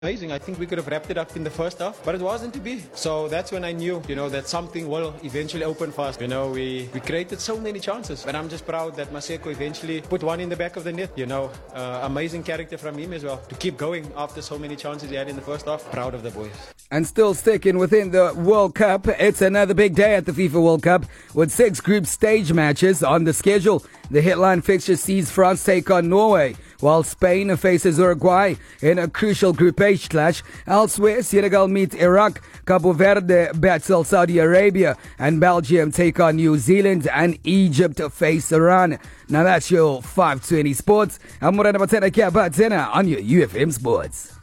Amazing. I think we could have wrapped it up in the first half, but it wasn't to be. So that's when I knew, that something will eventually open for us. We created so many chances, but I'm just proud that Maseko eventually put one in the back of the net. Amazing character from him as well to keep going after so many chances he had in the first half. Proud of the boys. And still sticking within the World Cup, it's another big day at the FIFA World Cup with 6 group stage matches on the schedule. The headline fixture sees France take on Norway, while Spain faces Uruguay in a crucial Group H clash. Elsewhere, Senegal meet Iraq, Cabo Verde battle Saudi Arabia, and Belgium take on New Zealand, and Egypt face Iran. Now that's your 520 Sports. I'm Morena Matena Kia Batena on your UFM Sports.